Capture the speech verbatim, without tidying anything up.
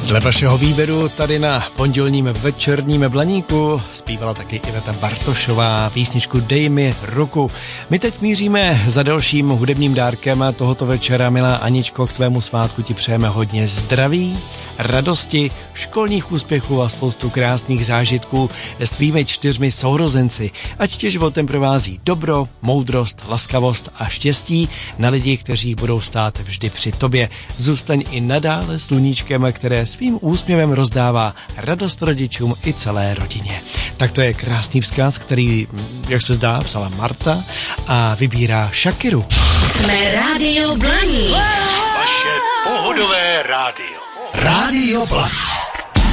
Dle vašeho výběru tady na pondělním večerním Blaníku zpívala taky Iveta Bartošová písničku Dej mi ruku. My teď míříme za dalším hudebním dárkem tohoto večera. Milá Aničko, k tvému svátku ti přejeme hodně zdraví, radosti, školních úspěchů a spoustu krásných zážitků s tvými čtyřmi sourozenci. Ať tě životem provází dobro, moudrost, laskavost a štěstí na lidi, kteří budou stát vždy při tobě. Zůstaň i nadále sluníčkem, které svým úsměvem rozdává radost rodičům i celé rodině. Tak to je krásný vzkaz, který, jak se zdá, psala Marta a vybírá Shakiru. Jsme Rádio Blaník. Vaše pohodové rádio. Rádio Blaník.